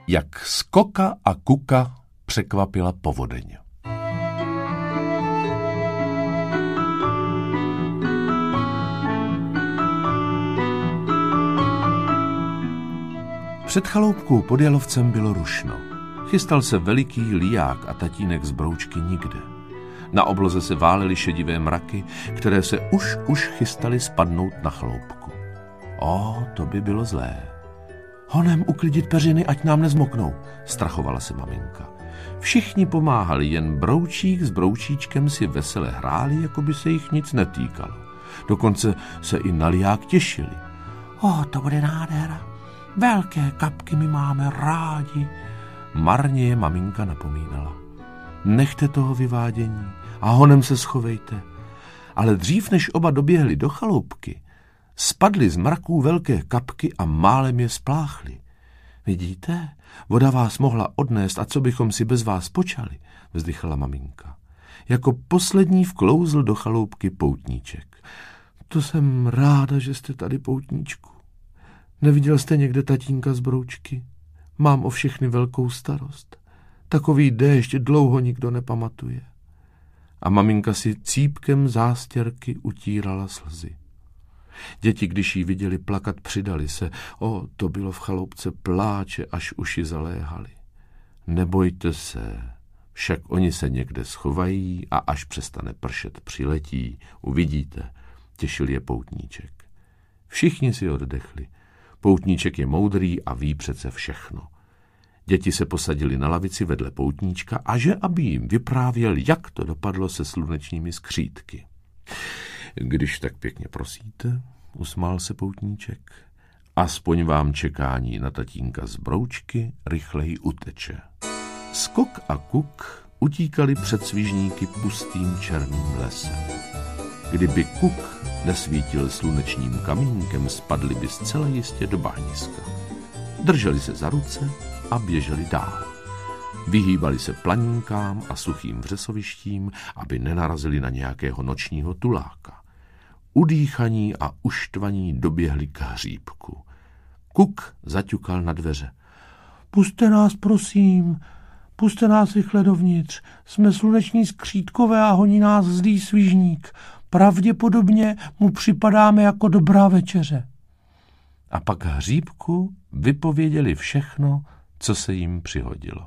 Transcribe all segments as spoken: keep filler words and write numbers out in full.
Jak Skoka a Kuka překvapila povodeň. Před chaloupkou pod Jalovcem bylo rušno. Chystal se veliký liják a tatínek z Broučky nikde. Na obloze se válely šedivé mraky, které se už už chystaly spadnout na chaloupku. O, to by bylo zlé. Honem uklidit peřiny, ať nám nezmoknou, strachovala se maminka. Všichni pomáhali, jen Broučík s Broučíčkem si vesele hráli, jako by se jich nic netýkalo. Dokonce se i na liják těšili. O, to bude nádhera. Velké kapky my máme rádi. Marně je maminka napomínala. Nechte toho vyvádění a honem se schovejte. Ale dřív, než oba doběhli do chaloupky, spadly z mraků velké kapky a málem je spláchly. Vidíte, voda vás mohla odnést a co bychom si bez vás počali, vzdychala maminka. Jako poslední vklouzl do chaloupky Poutníček. To jsem ráda, že jste tady, Poutníčku. Neviděl jste někde tatínka z Broučky? Mám o všechny velkou starost. Takový déšť dlouho nikdo nepamatuje. A maminka si cípkem zástěrky utírala slzy. Děti, když jí viděli plakat, přidali se. O, to bylo v chaloupce pláče, až uši zaléhaly. Nebojte se, však oni se někde schovají a až přestane pršet, přiletí. Uvidíte, těšil je Poutníček. Všichni si oddechli. Poutníček je moudrý a ví přece všechno. Děti se posadili na lavici vedle Poutníčka a že aby jim vyprávěl, jak to dopadlo se slunečními skřítky. Když tak pěkně prosíte, usmál se Poutníček, aspoň vám čekání na tatínka z Broučky rychleji uteče. Skok a Kuk utíkali před svižníky pustým černým lesem. Kdyby Kuk nesvítil slunečním kamínkem, spadli by zcela jistě do bahniska. Drželi se za ruce a běželi dál. Vyhýbali se planinkám a suchým vřesovištím, aby nenarazili na nějakého nočního tuláka. Udýchaní a uštvaní doběhli k hříbku. Kuk zaťukal na dveře. Puste nás, prosím, puste nás rychle dovnitř. Jsme sluneční skřítkové a honí nás zlý svižník. Pravděpodobně mu připadáme jako dobrá večeře. A pak hříbku vypověděli všechno, co se jim přihodilo.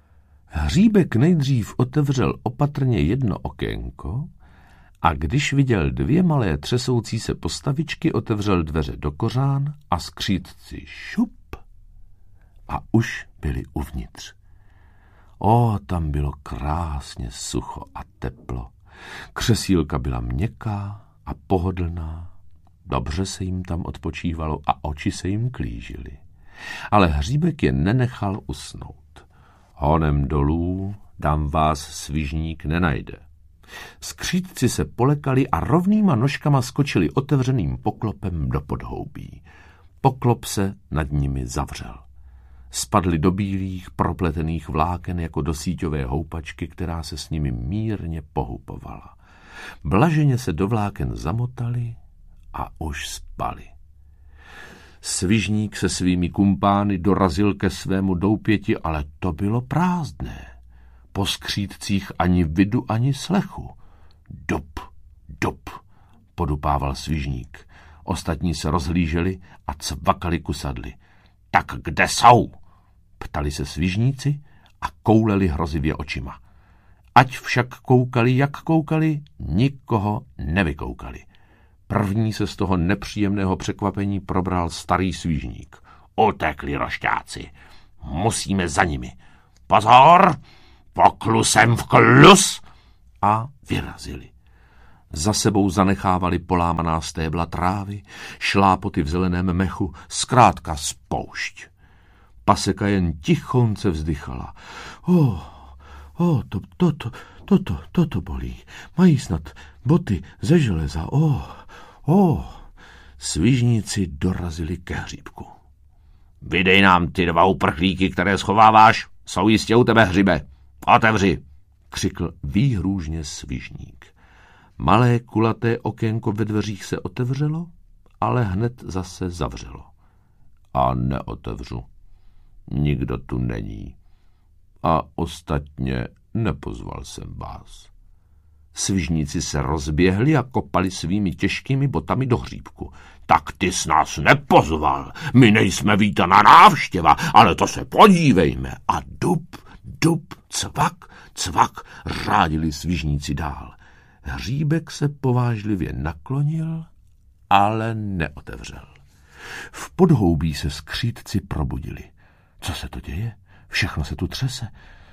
Hříbek nejdřív otevřel opatrně jedno okénko a když viděl dvě malé třesoucí se postavičky, otevřel dveře do kořán a skřítci šup a už byli uvnitř. O, tam bylo krásně sucho a teplo. Křesílka byla měkká a pohodlná. Dobře se jim tam odpočívalo a oči se jim klížily. Ale hříbek je nenechal usnout. Honem dolů, dám vás svižník nenajde. Skřítci se polekali a rovnýma nožkama skočili otevřeným poklopem do podhoubí. Poklop se nad nimi zavřel. Spadli do bílých, propletených vláken jako do síťové houpačky, která se s nimi mírně pohupovala. Blaženě se do vláken zamotali a už spali. Svižník se svými kumpány dorazil ke svému doupěti, ale to bylo prázdné. Po skřítcích ani vidu, ani slechu. Dup, dup, podupával svižník. Ostatní se rozhlíželi a cvakali kusadly. Tak kde jsou? Ptali se svižníci a kouleli hrozivě očima. Ať však koukali, jak koukali, nikoho nevykoukali. První se z toho nepříjemného překvapení probral starý svížník. Utekli rošťáci. Musíme za nimi. Pozor! Poklusem vklus! A vyrazili. Za sebou zanechávali polámaná stébla trávy, šlápoty v zeleném mechu, zkrátka spoušť. Paseka jen tichonce vzdychala. Oh, oh, to, to, to, toto, toto bolí. Mají snad boty ze železa. Oh, oh. Svižníci dorazili ke hříbku. Vydej nám ty dva uprchlíky, které schováváš. Jsou jistě u tebe, hřibe. Otevři, křikl výhrůžně svižník. Malé kulaté okénko ve dveřích se otevřelo, ale hned zase zavřelo. A neotevřu. nikdo tu není. A ostatně nepozval jsem vás. Svižníci se rozběhli a kopali svými těžkými botami do hříbku. Tak ty jsi nás nepozval, my nejsme vítaná návštěva, ale to se podívejme. A dub, dub, cvak, cvak, řádili svižníci dál. Hříbek se povážlivě naklonil, ale neotevřel. V podhoubí se skřítci probudili. Co se to děje? Všechno se tu třese.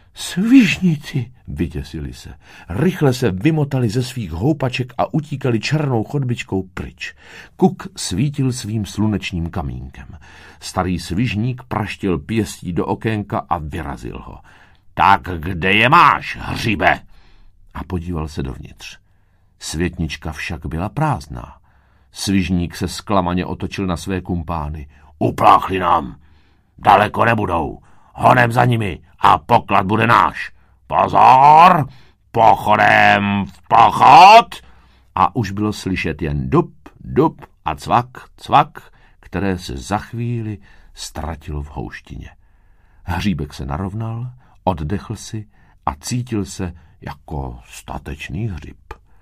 Svižníci, vyděsili se. Rychle se vymotali ze svých houpaček a utíkali černou chodbičkou pryč. Kuk svítil svým slunečním kamínkem. Starý svižník praštil pěstí do okénka a vyrazil ho. Tak kde je máš, hříbe? A podíval se dovnitř. Světnička však byla prázdná. Svižník se zklamaně otočil na své kumpány. Upláchli nám. Daleko nebudou. Honem za nimi a poklad bude náš. Pozor, pochodem v pochod. A už bylo slyšet jen dup, dup a cvak, cvak, které se za chvíli ztratilo v houštině. Hříbek se narovnal, oddechl si a cítil se jako statečný hřib.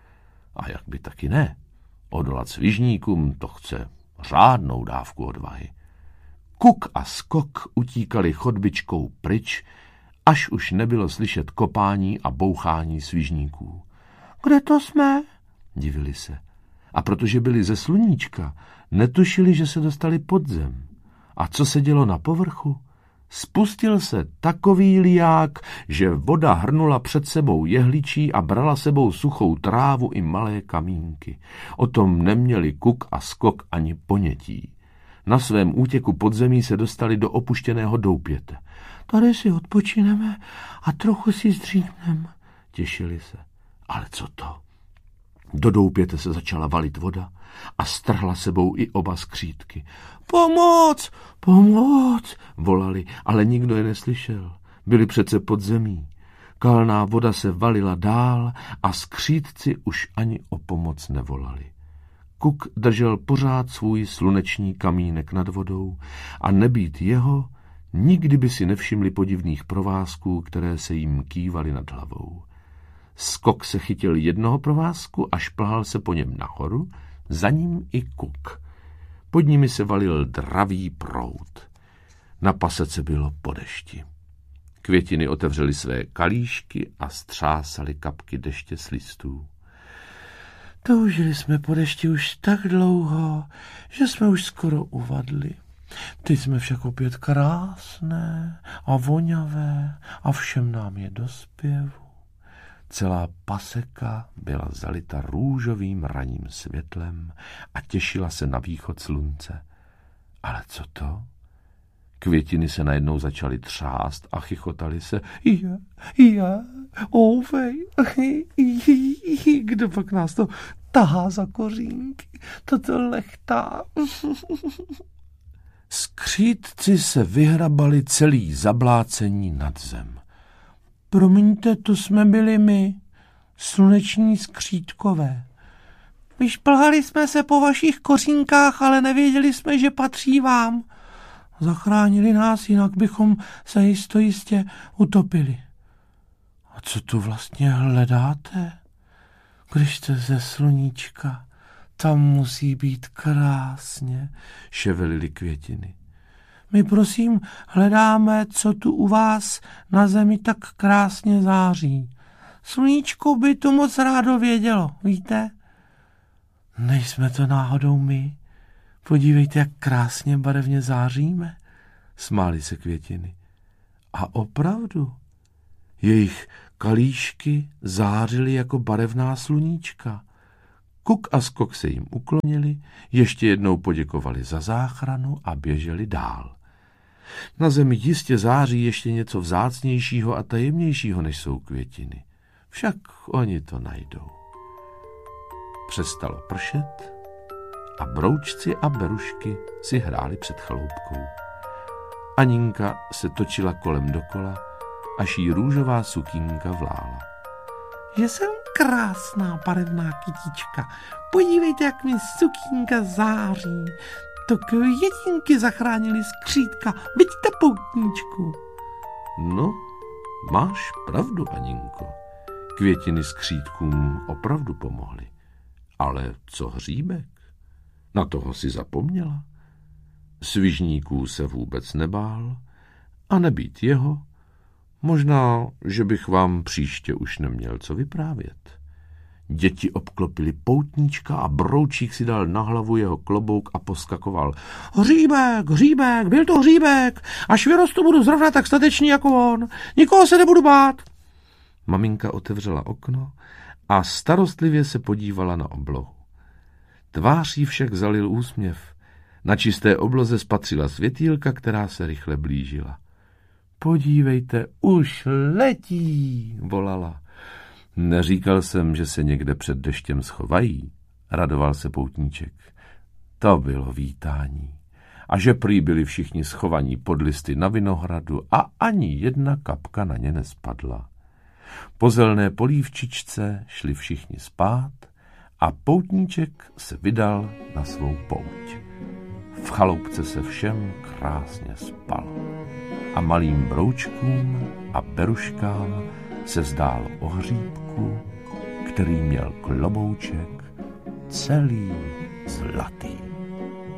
A jak by taky ne, odolat svižníkům to chce řádnou dávku odvahy. Kuk a Skok utíkali chodbičkou pryč, až už nebylo slyšet kopání a bouchání svižníků. Kde to jsme? Divili se. A protože byli ze sluníčka, netušili, že se dostali pod zem. A co se dělo na povrchu? Spustil se takový liják, že voda hrnula před sebou jehličí a brala sebou suchou trávu i malé kamínky. O tom neměli Kuk a Skok ani ponětí. Na svém útěku pod zemí se dostali do opuštěného doupěte. Tady si odpočineme a trochu si zdřímnem, těšili se. Ale co to? Do doupěte se začala valit voda a strhla sebou i oba skřítky. Pomoc! Pomoc! Volali, ale nikdo je neslyšel. Byli přece pod zemí. Kalná voda se valila dál a skřítci už ani o pomoc nevolali. Kuk držel pořád svůj sluneční kamínek nad vodou a nebýt jeho, nikdy by si nevšimli podivných provázků, které se jim kývaly nad hlavou. Skok se chytil jednoho provázku a šplhal se po něm nahoru, za ním i Kuk. Pod nimi se valil dravý proud. Na pasece bylo po dešti. Květiny otevřely své kalíšky a střásaly kapky deště z listů. Toužili jsme po dešti už tak dlouho, že jsme už skoro uvadli. Teď jsme však opět krásné a voňavé a všem nám je do zpěvu. Celá paseka byla zalita růžovým ranním světlem a těšila se na východ slunce. Ale co to? Květiny se najednou začaly třást a chichotali se. Já, já, ouvej, kdo pak nás to tahá za kořínky, toto lechtá. Skřítci se vyhrabali celý zablácení nad zem. Promiňte, to jsme byli my, sluneční skřítkové. Vyšplhali jsme se po vašich kořínkách, ale nevěděli jsme, že patří vám. Zachránili nás, jinak bychom se jisto jistě utopili. A co tu vlastně hledáte? Když jste ze sluníčka, tam musí být krásně, ševelily květiny. My prosím hledáme, co tu u vás na zemi tak krásně září. Sluníčko by to moc rádo vědělo, víte? Nejsme to náhodou my? Podívejte, jak krásně barevně záříme, smály se květiny. A opravdu, jejich kalíšky zářily jako barevná sluníčka. Kuk a Skok se jim uklonili, ještě jednou poděkovali za záchranu a běželi dál. Na zemi jistě září ještě něco vzácnějšího a tajemnějšího, než jsou květiny. Však oni to najdou. Přestalo pršet a broučci a berušky si hráli před chaloupkou. Aninka se točila kolem dokola, až jí růžová sukínka vlála. Že jsem krásná barevná kytička. Podívejte, jak mi sukínka září. to květinky zachránili skřítka, vidíte, poutníčku. No, máš pravdu, Aninko. Květiny skřítkům opravdu pomohly. Ale co hříbek? Na toho si zapomněla. Svižníků se vůbec nebál a nebýt jeho, možná, že bych vám příště už neměl co vyprávět. Děti obklopili poutníčka a Broučík si dal na hlavu jeho klobouk a poskakoval. Hříbek, hříbek, byl to hříbek, až vyrostu budu zrovna tak statečný jako on, nikoho se nebudu bát. Maminka otevřela okno a starostlivě se podívala na oblohu. Tvář jí však zalil úsměv. Na čisté obloze spatřila světýlka, která se rychle blížila. Podívejte, už letí, volala. Neříkal jsem, že se někde před deštěm schovají, radoval se poutníček. To bylo vítání. A že prý byli všichni schovaní pod listy na vinohradu a ani jedna kapka na ně nespadla. Po zelené polívčičce šli všichni spát a poutníček se vydal na svou pouť. V chaloupce se všem krásně spalo a malým broučkům a beruškám se zdálo o hříbku, který měl klobouček celý zlatý.